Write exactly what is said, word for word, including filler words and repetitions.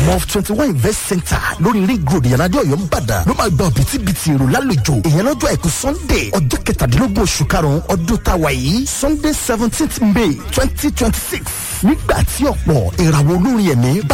mof twenty one invest center lórí ring road ìyànàdé ọ̀yọ́ ìbàdàn ló máa gba òbítíbitì èrò lálejò ìyẹn lọ́jọ́ àìkú sunday ọjọ́ kẹtàdínlógún oṣù karùn-ún ọdún táwa yìí sunday seventeenth may twenty twenty six nígbà tí ọ̀pọ̀ ìràwọ̀ olórin ẹ̀mí bá